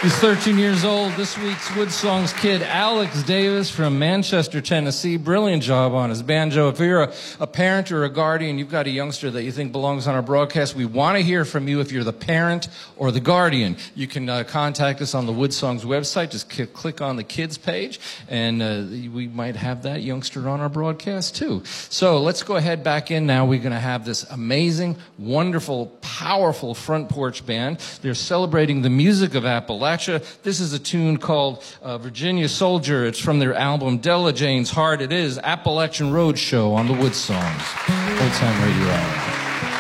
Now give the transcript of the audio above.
He's 13 years old. This week's Wood Songs kid, Alex Davis from Manchester, Tennessee. Brilliant job on his banjo. If you're a parent or a guardian, you've got a youngster that you think belongs on our broadcast, we want to hear from you. If you're the parent or the guardian, you can contact us on the Wood Songs website. Just click on the kids page, and we might have that youngster on our broadcast too. So let's go ahead back in now. We're going to have this amazing, wonderful, powerful front porch band. They're celebrating the music of Appalachia. This is a tune called Virginia Soldier. It's from their album Della Jane's Heart. It is Appalachian Road Show on the Wood Songs. Old Time Radio Hour.